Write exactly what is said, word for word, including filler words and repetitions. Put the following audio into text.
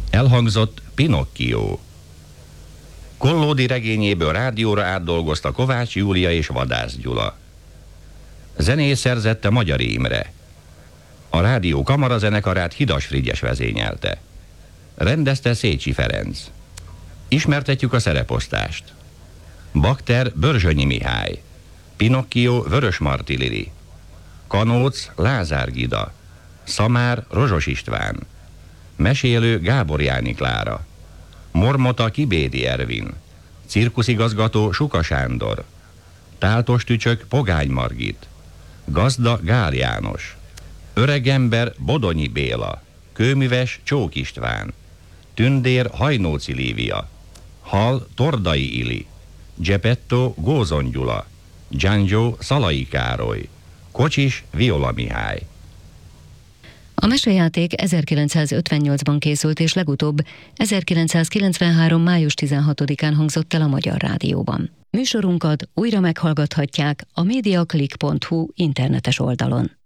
Elhangzott Pinocchio. Kollódi regényéből rádióra átdolgozta Kovács Júlia és Vadász Gyula. Zenét szerzette Magyar Imre. A rádió kamarazenekarát Hidas Frigyes vezényelte. Rendezte Szécsi Ferenc. Ismertetjük a szereposztást. Bakter Börzsönyi Mihály, Pinocchio Vörös Marti Lili, Kanóc Lázár Gida, Szamár Rozsos István, mesélő Gábor Jáni Klára, Mormota Kibédi Ervin, cirkuszigazgató Suka Sándor, táltos tücsök Pogány Margit, gazda Gál János, öregember Bodonyi Béla, kőműves Csók István, tündér Hajnóci Lívia, hal Tordai Ili, Geppetto Gózon Gyula, Giangio Szalai Károly, kocsis Viola Mihály. A mesejáték ezerkilencszázötvennyolcban készült, és legutóbb ezerkilencszázkilencvenhárom. május tizenhatodikán hangzott el a Magyar Rádióban. Műsorunkat újra meghallgathatják a mediaclick pont hu internetes oldalon.